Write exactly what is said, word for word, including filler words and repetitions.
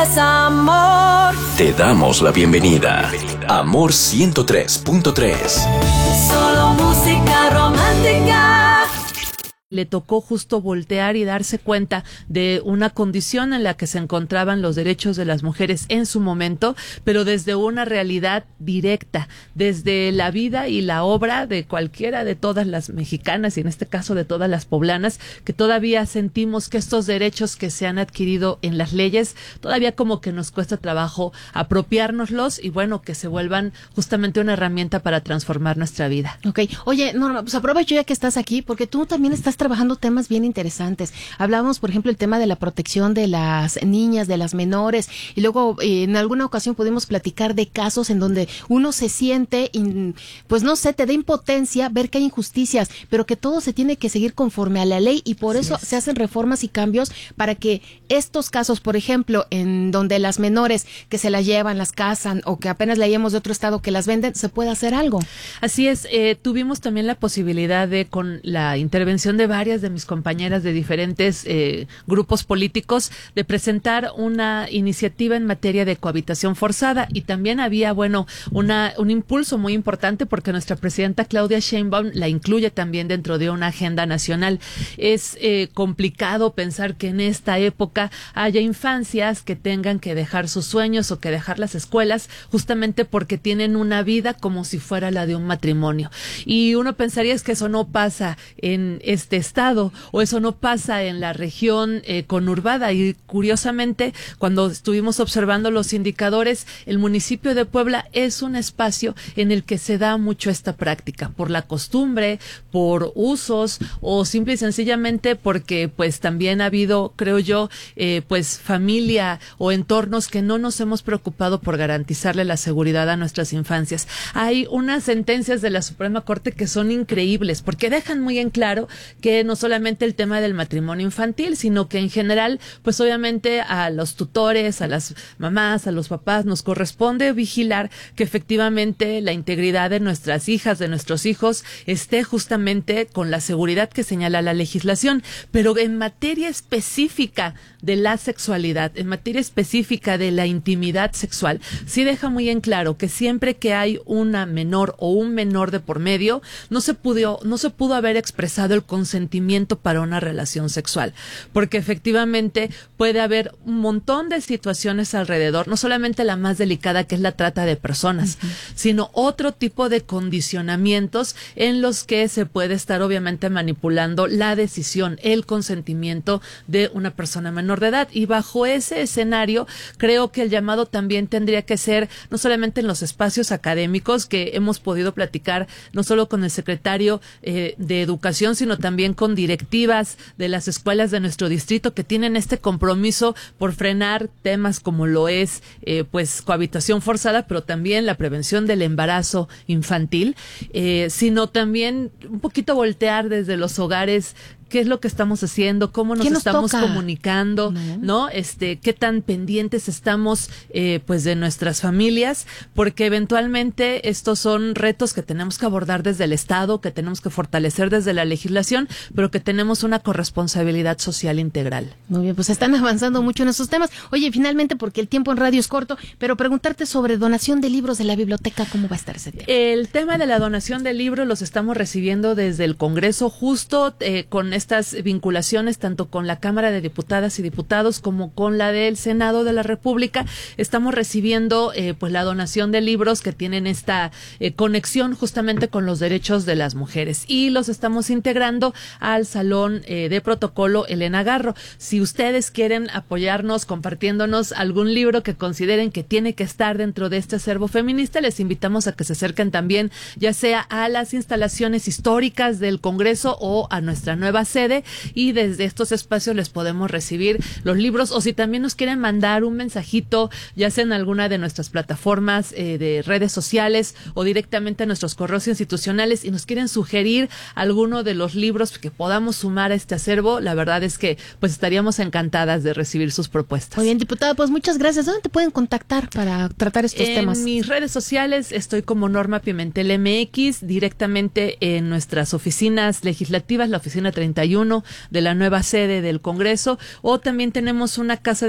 Amor. Te damos la bienvenida. Amor ciento tres punto tres. Solo música romántica. Le tocó justo voltear y darse cuenta de una condición en la que se encontraban los derechos de las mujeres en su momento, pero desde una realidad directa, desde la vida y la obra de cualquiera de todas las mexicanas y en este caso de todas las poblanas, que todavía sentimos que estos derechos que se han adquirido en las leyes, todavía como que nos cuesta trabajo apropiárnoslos y bueno, que se vuelvan justamente una herramienta para transformar nuestra vida. Ok, oye Norma, pues aprovecho ya que estás aquí porque tú también estás trabajando temas bien interesantes. Hablábamos, por ejemplo, el tema de la protección de las niñas, de las menores, y luego eh, en alguna ocasión pudimos platicar de casos en donde uno se siente, in, pues no sé, te da impotencia ver que hay injusticias, pero que todo se tiene que seguir conforme a la ley y por eso se hacen reformas y cambios para que estos casos, por ejemplo, en donde las menores que se las llevan, las casan o que apenas leíamos de otro estado que las venden, se pueda hacer algo. Así es, eh, tuvimos también la posibilidad de, con la intervención de varias de mis compañeras de diferentes eh, grupos políticos, de presentar una iniciativa en materia de cohabitación forzada y también había, bueno, una un impulso muy importante porque nuestra presidenta Claudia Sheinbaum la incluye también dentro de una agenda nacional. Es eh, complicado pensar que en esta época haya infancias que tengan que dejar sus sueños o que dejar las escuelas justamente porque tienen una vida como si fuera la de un matrimonio. Y uno pensaría es que eso no pasa en este estado o eso no pasa en la región eh, conurbada y curiosamente cuando estuvimos observando los indicadores el municipio de Puebla es un espacio en el que se da mucho esta práctica por la costumbre, por usos o simple y sencillamente porque pues también ha habido creo yo eh, pues familia o entornos que no nos hemos preocupado por garantizarle la seguridad a nuestras infancias. Hay unas sentencias de la Suprema Corte que son increíbles porque dejan muy en claro que no solamente el tema del matrimonio infantil, sino que en general, pues obviamente a los tutores, a las mamás, a los papás, nos corresponde vigilar que efectivamente la integridad de nuestras hijas, de nuestros hijos, esté justamente con la seguridad que señala la legislación. Pero en materia específica de la sexualidad, en materia específica de la intimidad sexual, sí deja muy en claro que siempre que hay una menor o un menor de por medio, no se pudo, no se pudo haber expresado el consentimiento para una relación sexual, porque efectivamente puede haber un montón de situaciones alrededor, no solamente la más delicada que es la trata de personas, uh-huh. sino otro tipo de condicionamientos en los que se puede estar obviamente manipulando la decisión, el consentimiento de una persona menor de edad y bajo ese escenario creo que el llamado también tendría que ser no solamente en los espacios académicos que hemos podido platicar no solo con el secretario eh, de Educación, sino también con directivas de las escuelas de nuestro distrito que tienen este compromiso por frenar temas como lo es eh, pues cohabitación forzada, pero también la prevención del embarazo infantil, eh, sino también un poquito voltear desde los hogares qué es lo que estamos haciendo, cómo nos, nos estamos toca? comunicando, ¿no? ¿no? Este, qué tan pendientes estamos, eh, pues, de nuestras familias, porque eventualmente estos son retos que tenemos que abordar desde el Estado, que tenemos que fortalecer desde la legislación, pero que tenemos una corresponsabilidad social integral. Muy bien, pues están avanzando mucho en esos temas. Oye, finalmente, porque el tiempo en radio es corto, pero preguntarte sobre donación de libros de la biblioteca, ¿cómo va a estar ese tema? El tema de la donación de libros los estamos recibiendo desde el Congreso, justo eh, con estas vinculaciones tanto con la Cámara de Diputadas y Diputados como con la del Senado de la República. Estamos recibiendo eh, pues la donación de libros que tienen esta eh, conexión justamente con los derechos de las mujeres y los estamos integrando al Salón eh, de Protocolo Elena Garro. Si ustedes quieren apoyarnos compartiéndonos algún libro que consideren que tiene que estar dentro de este acervo feminista, les invitamos a que se acerquen también ya sea a las instalaciones históricas del Congreso o a nuestra nueva sede y desde estos espacios les podemos recibir los libros o si también nos quieren mandar un mensajito ya sea en alguna de nuestras plataformas eh, de redes sociales o directamente a nuestros correos institucionales y nos quieren sugerir alguno de los libros que podamos sumar a este acervo, la verdad es que pues estaríamos encantadas de recibir sus propuestas. Muy bien, diputada, pues muchas gracias. ¿Dónde te pueden contactar para tratar estos en temas? En mis redes sociales estoy como Norma Pimentel M X, directamente en nuestras oficinas legislativas, la oficina treinta y uno de la nueva sede del Congreso, o también tenemos una casa de